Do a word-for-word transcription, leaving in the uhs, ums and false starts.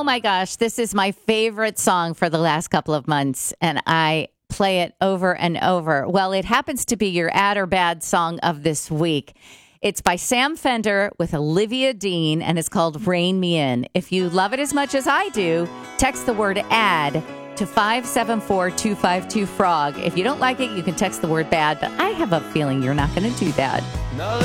Oh my gosh, this is my favorite song for the last couple of months, and I play it over and over. Well, it happens to be your Add or Bad song of this week. It's by Sam Fender with Olivia Dean, and it's called Rain Me In. If you love it as much as I do, text the word add to five seven four two five two frog. If you don't like it, you can text the word bad, but I have a feeling you're not going to do that.